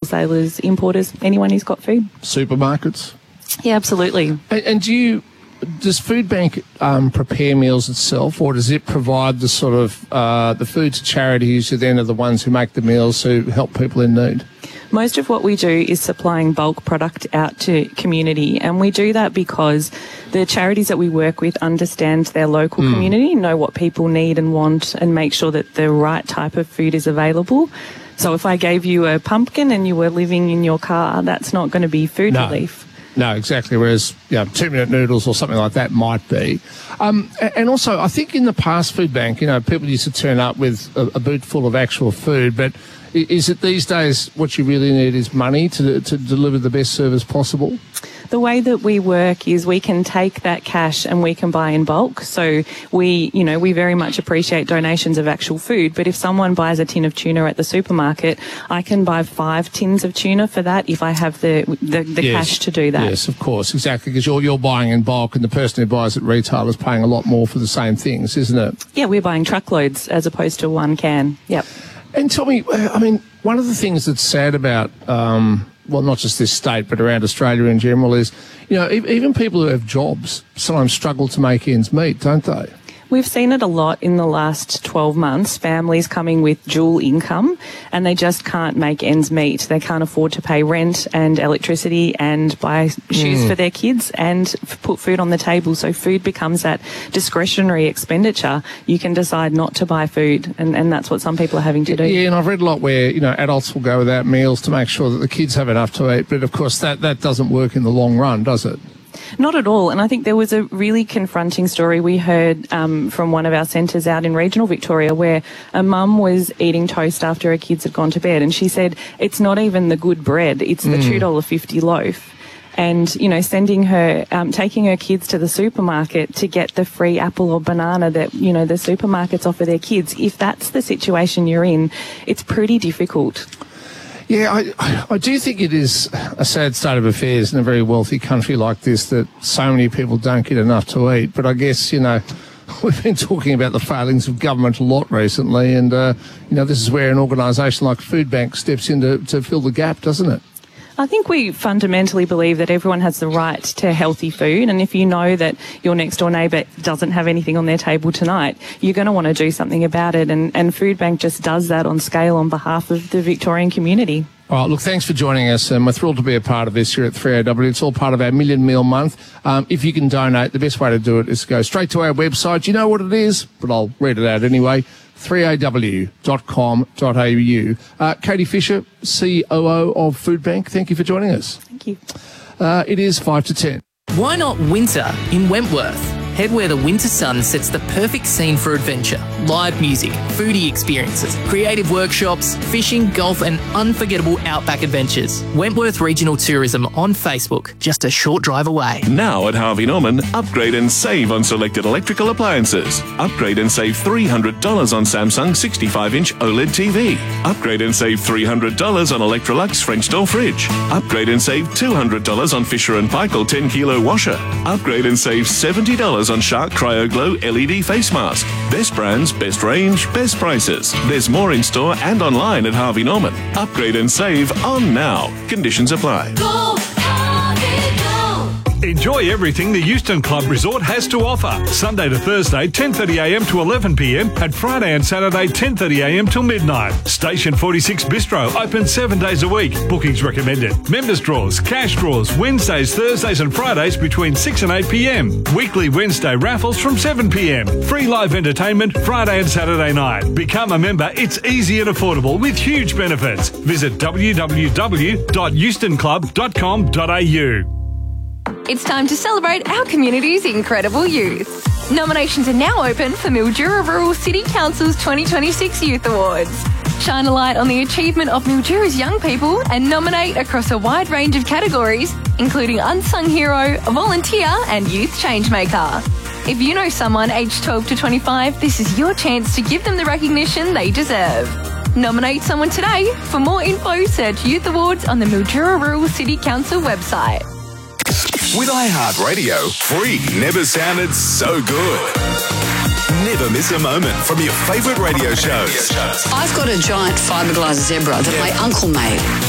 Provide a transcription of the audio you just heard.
wholesalers, importers, anyone who's got food. Supermarkets? Yeah, absolutely. And does Food Bank prepare meals itself, or does it provide the sort of the food to charities who then are the ones who make the meals who help people in need? Most of what we do is supplying bulk product out to community, and we do that because the charities that we work with understand their local community, know what people need and want, and make sure that the right type of food is available. So if I gave you a pumpkin and you were living in your car, that's not going to be food relief. No, exactly. Whereas, 2-minute noodles or something like that might be. And also, I think in the past, Food Bank, people used to turn up with a boot full of actual food, but is it these days what you really need is money to deliver the best service possible? The way that we work is we can take that cash and we can buy in bulk. So we very much appreciate donations of actual food. But if someone buys a tin of tuna at the supermarket, I can buy 5 tins of tuna for that if I have the cash to do that. Yes, of course, exactly, because you're buying in bulk and the person who buys at retail is paying a lot more for the same things, isn't it? Yeah, we're buying truckloads as opposed to one can. Yep. And tell me, one of the things that's sad about not just this state, but around Australia in general is, even people who have jobs sometimes struggle to make ends meet, don't they? We've seen it a lot in the last 12 months, families coming with dual income and they just can't make ends meet. They can't afford to pay rent and electricity and buy shoes for their kids and put food on the table. So food becomes that discretionary expenditure. You can decide not to buy food, and that's what some people are having to do. Yeah, and I've read a lot where, adults will go without meals to make sure that the kids have enough to eat, but of course that doesn't work in the long run, does it? Not at all. And I think there was a really confronting story we heard from one of our centres out in regional Victoria where a mum was eating toast after her kids had gone to bed. And she said, it's not even the good bread, it's the $2.50 loaf. And, sending her, taking her kids to the supermarket to get the free apple or banana that, the supermarkets offer their kids. If that's the situation you're in, it's pretty difficult. Yeah, I do think it is a sad state of affairs in a very wealthy country like this that so many people don't get enough to eat. But I guess, we've been talking about the failings of government a lot recently, and, this is where an organisation like Food Bank steps in to fill the gap, doesn't it? I think we fundamentally believe that everyone has the right to healthy food, and if you know that your next door neighbour doesn't have anything on their table tonight, you're going to want to do something about it, and Food Bank just does that on scale on behalf of the Victorian community. All right, look, thanks for joining us, and we're thrilled to be a part of this here at 3AW. It's all part of our Million Meal Month. If you can donate, the best way to do it is to go straight to our website. You know what it is, but I'll read it out anyway. 3aw.com.au. Katie Fisher, COO of Food Bank, thank you for joining us. Thank you. It is 5 to 10. Why not winter in Wentworth? Head where the winter sun sets the perfect scene for adventure. Live music, foodie experiences, creative workshops, fishing, golf and unforgettable outback adventures. Wentworth Regional Tourism on Facebook, just a short drive away. Now at Harvey Norman, upgrade and save on selected electrical appliances. Upgrade and save $300 on Samsung 65-inch OLED TV. Upgrade and save $300 on Electrolux French door fridge. Upgrade and save $200 on Fisher & Paykel 10-kilo washer. Upgrade and save $70 on Shark CryoGlow LED face mask. Best brands, best range, best prices. There's more in store and online at Harvey Norman. Upgrade and save on now. Conditions apply. Go, Harvey, go. Enjoy everything the Euston Club Resort has to offer. Sunday to Thursday, 10:30am to 11pm, and Friday and Saturday, 10:30am till midnight. Station 46 Bistro, open 7 days a week. Bookings recommended. Members draws, cash draws, Wednesdays, Thursdays and Fridays between 6 and 8pm. Weekly Wednesday raffles from 7pm. Free live entertainment Friday and Saturday night. Become a member. It's easy and affordable with huge benefits. Visit www.eustonclub.com.au. It's time to celebrate our community's incredible youth. Nominations are now open for Mildura Rural City Council's 2026 Youth Awards. Shine a light on the achievement of Mildura's young people and nominate across a wide range of categories, including Unsung Hero, Volunteer and Youth Changemaker. If you know someone aged 12 to 25, this is your chance to give them the recognition they deserve. Nominate someone today. For more info, search Youth Awards on the Mildura Rural City Council website. With iHeartRadio, free never sounded so good. Never miss a moment from your favourite radio shows. I've got a giant fiberglass zebra that my uncle made.